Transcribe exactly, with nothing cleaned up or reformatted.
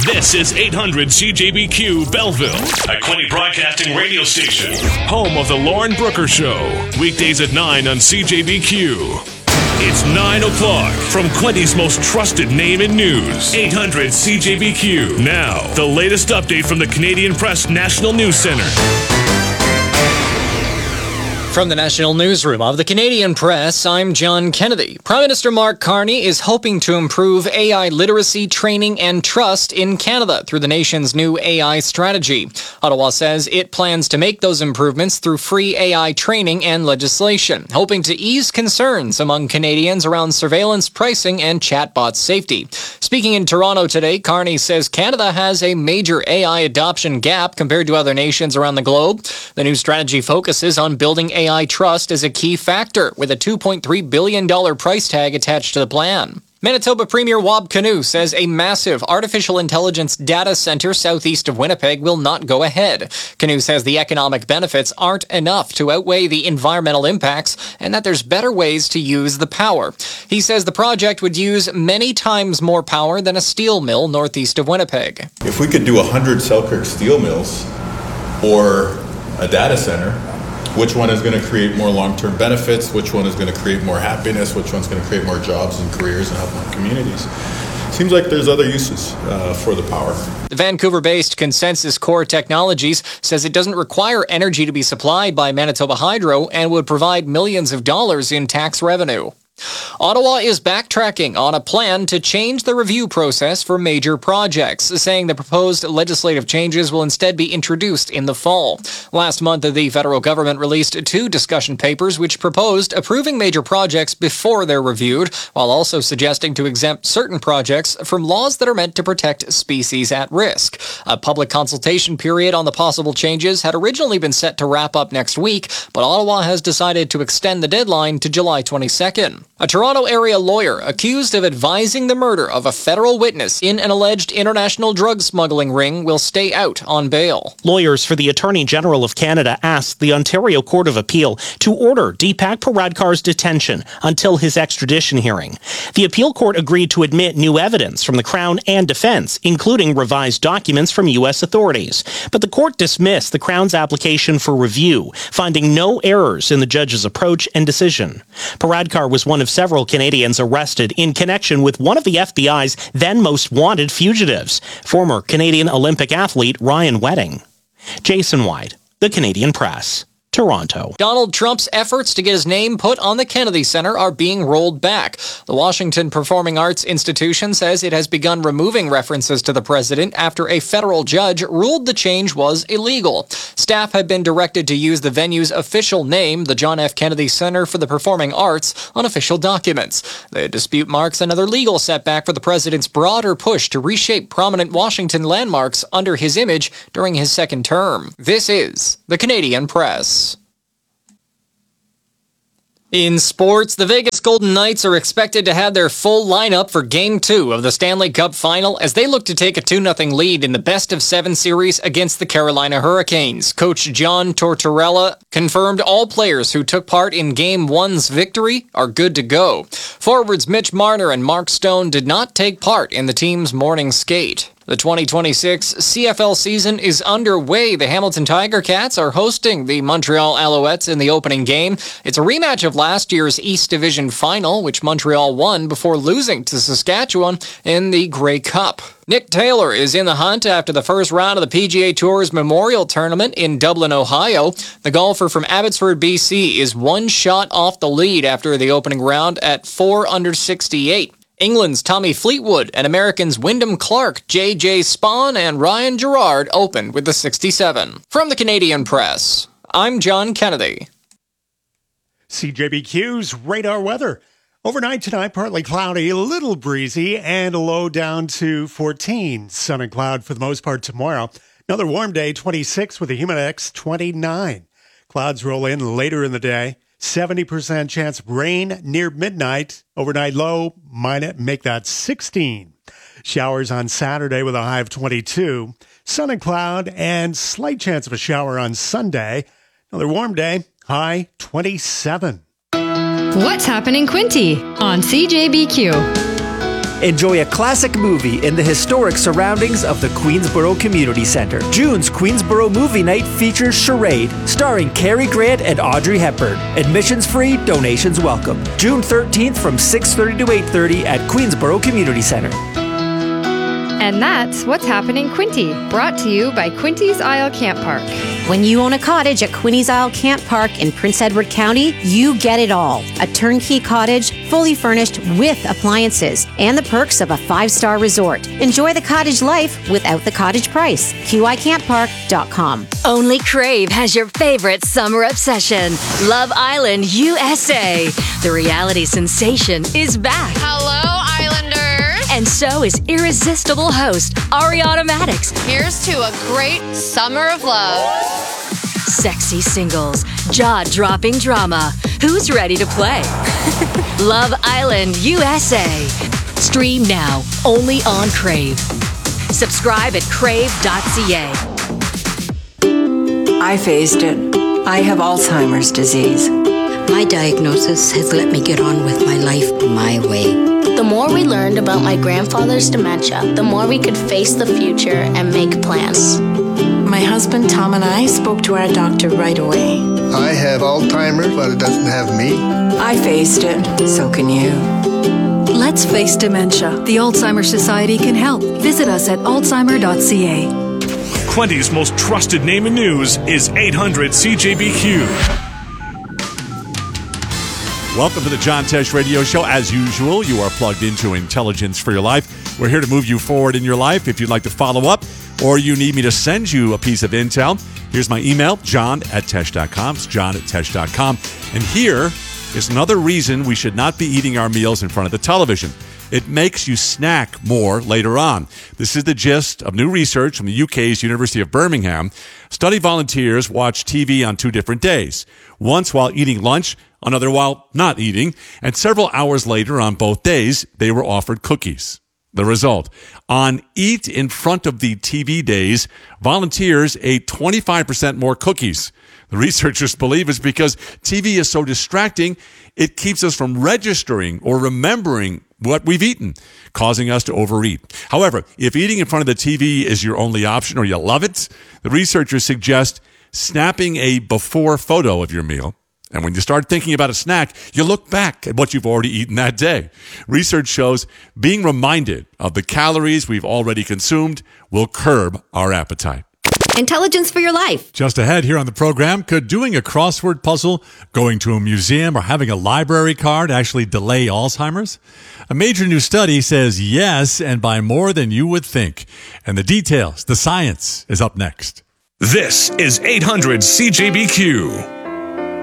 This is eight hundred C J B Q Belleville, a Quinte Broadcasting radio station. Home of the Lauren Brooker Show. Weekdays at nine on C J B Q. It's nine o'clock from Quinte's most trusted name in news. eight hundred C J B Q. Now, the latest update from the Canadian Press National News Center. From the National Newsroom of the Canadian Press, I'm John Kennedy. Prime Minister Mark Carney is hoping to improve A I literacy, training, and trust in Canada through the nation's new A I strategy. Ottawa says it plans to make those improvements through free A I training and legislation, hoping to ease concerns among Canadians around surveillance pricing and chatbot safety. Speaking in Toronto today, Carney says Canada has a major A I adoption gap compared to other nations around the globe. The new strategy focuses on building A I A I trust is a key factor, with a two point three billion dollars price tag attached to the plan. Manitoba Premier Wab Kinew says a massive artificial intelligence data center southeast of Winnipeg will not go ahead. Kinew says the economic benefits aren't enough to outweigh the environmental impacts and that there's better ways to use the power. He says the project would use many times more power than a steel mill northeast of Winnipeg. If we could do one hundred Selkirk steel mills or a data center, which one is going to create more long-term benefits, which one is going to create more happiness, which one's going to create more jobs and careers and help more communities. Seems like there's other uses uh, for the power. The Vancouver-based Consensus Core Technologies says it doesn't require energy to be supplied by Manitoba Hydro and would provide millions of dollars in tax revenue. Ottawa is backtracking on a plan to change the review process for major projects, saying the proposed legislative changes will instead be introduced in the fall. Last month, the federal government released two discussion papers which proposed approving major projects before they're reviewed, while also suggesting to exempt certain projects from laws that are meant to protect species at risk. A public consultation period on the possible changes had originally been set to wrap up next week, but Ottawa has decided to extend the deadline to July twenty-second. A Toronto area lawyer accused of advising the murder of a federal witness in an alleged international drug smuggling ring will stay out on bail. Lawyers for the Attorney General of Canada asked the Ontario Court of Appeal to order Deepak Paradkar's detention until his extradition hearing. The appeal court agreed to admit new evidence from the Crown and defense, including revised documents from U S authorities. But the court dismissed the Crown's application for review, finding no errors in the judge's approach and decision. Paradkar was one of several Canadians arrested in connection with one of the F B I's then most wanted fugitives, former Canadian Olympic athlete Ryan Wedding. Jason White, The Canadian Press, Toronto. Donald Trump's efforts to get his name put on the Kennedy Center are being rolled back. The Washington Performing Arts Institution says it has begun removing references to the president after a federal judge ruled the change was illegal. Staff had been directed to use the venue's official name, the John F. Kennedy Center for the Performing Arts, on official documents. The dispute marks another legal setback for the president's broader push to reshape prominent Washington landmarks under his image during his second term. This is the Canadian Press. In sports, the Vegas Golden Knights are expected to have their full lineup for Game two of the Stanley Cup Final as they look to take a two nothing lead in the best-of-seven series against the Carolina Hurricanes. Coach John Tortorella confirmed all players who took part in Game one's victory are good to go. Forwards Mitch Marner and Mark Stone did not take part in the team's morning skate. The twenty twenty-six C F L season is underway. The Hamilton Tiger Cats are hosting the Montreal Alouettes in the opening game. It's a rematch of last year's East Division final, which Montreal won before losing to Saskatchewan in the Grey Cup. Nick Taylor is in the hunt after the first round of the P G A Tour's Memorial Tournament in Dublin, Ohio. The golfer from Abbotsford, B C is one shot off the lead after the opening round at four under sixty-eight. England's Tommy Fleetwood and Americans Wyndham Clark, J J Spawn, and Ryan Gerard opened with the sixty-seven. From the Canadian Press, I'm John Kennedy. C J B Q's radar weather. Overnight tonight, partly cloudy, a little breezy, and a low down to fourteen. Sun and cloud for the most part tomorrow. Another warm day, twenty-six, with a humid index twenty-nine. Clouds roll in later in the day. seventy percent chance of rain near midnight. Overnight low, minus, make that sixteen. Showers on Saturday with a high of twenty-two. Sun and cloud and slight chance of a shower on Sunday. Another warm day, high twenty-seven. What's happening, Quinte, on C J B Q? Enjoy a classic movie in the historic surroundings of the Queensboro Community Center. June's Queensboro Movie Night features Charade, starring Cary Grant and Audrey Hepburn. Admissions free, donations welcome. June thirteenth from six thirty to eight thirty at Queensboro Community Center. And that's what's happening Quinte, brought to you by Quinte's Isle Camp Park. When you own a cottage at Quinte's Isle Camp Park in Prince Edward County, you get it all. A turnkey cottage, fully furnished with appliances, and the perks of a five-star resort. Enjoy the cottage life without the cottage price. Q I camp park dot com. Only Crave has your favorite summer obsession, Love Island U S A. The reality sensation is back. Hello, Islanders. And so is irresistible host Ariana Maddox. Here's to a great summer of love. Sexy singles, jaw-dropping drama. Who's ready to play? Love Island U S A. Stream now, only on Crave. Subscribe at crave dot c a. I faced it. I have Alzheimer's disease. My diagnosis has let me get on with my life my way. The more we learned about my grandfather's dementia, the more we could face the future and make plans. My husband Tom and I spoke to our doctor right away. I have Alzheimer's, but it doesn't have me. I faced it. So can you. Let's face dementia. The Alzheimer's Society can help. Visit us at alzheimer dot c a. Quinte's most trusted name in news is eight hundred C J B Q. Welcome to the John Tesh Radio Show. As usual, you are plugged into Intelligence for Your Life. We're here to move you forward in your life. If you'd like to follow up or you need me to send you a piece of intel, here's my email, john at tesh dot com. It's john at tesh dot com. And here is another reason we should not be eating our meals in front of the television. It makes you snack more later on. This is the gist of new research from the U K's University of Birmingham. Study volunteers watch T V on two different days. Once while eating lunch, another while not eating, and several hours later on both days, they were offered cookies. The result, on Eat in Front of the T V days, volunteers ate twenty-five percent more cookies. The researchers believe it's because T V is so distracting, it keeps us from registering or remembering what we've eaten, causing us to overeat. However, if eating in front of the T V is your only option or you love it, the researchers suggest snapping a before photo of your meal. And when you start thinking about a snack, you look back at what you've already eaten that day. Research shows being reminded of the calories we've already consumed will curb our appetite. Intelligence for your life. Just ahead here on the program, could doing a crossword puzzle, going to a museum, or having a library card actually delay Alzheimer's? A major new study says yes, and by more than you would think. And the details, the science, is up next. This is eight hundred C J B Q.